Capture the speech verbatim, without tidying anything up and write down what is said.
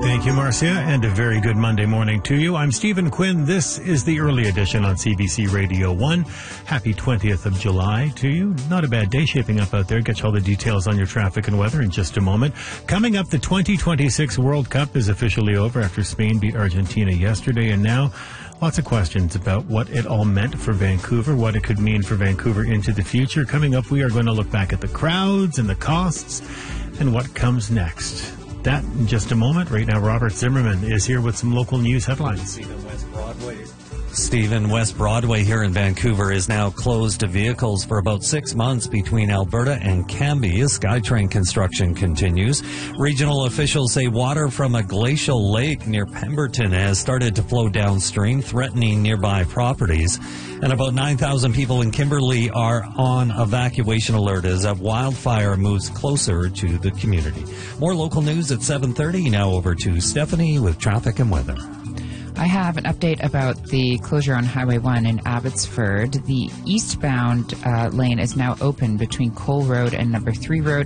Thank you, Marcia, and a very good Monday morning to you. I'm Stephen Quinn. This is the early edition on C B C Radio one. Happy twentieth of July to you. Not a bad day shaping up out there. Get you all the details on your traffic and weather in just a moment. Coming up, the twenty twenty-six World Cup is officially over after Spain beat Argentina yesterday, and now lots of questions about what it all meant for Vancouver, what it could mean for Vancouver into the future. Coming up, we are going to look back at the crowds and the costs and what comes next. That in just a moment. Right now, Robert Zimmerman is here with some local news headlines. Stephen, West Broadway. Stephen, West Broadway here in Vancouver is now closed to vehicles for about six months between Alberta and Cambie as SkyTrain construction continues. Regional officials say water from a glacial lake near Pemberton has started to flow downstream, threatening nearby properties. And about nine thousand people in Kimberley are on evacuation alert as a wildfire moves closer to the community. More local news at seven thirty. Now over to Stephanie with traffic and weather. I have an update about the closure on Highway one in Abbotsford. The eastbound uh, lane is now open between Cole Road and Number three Road.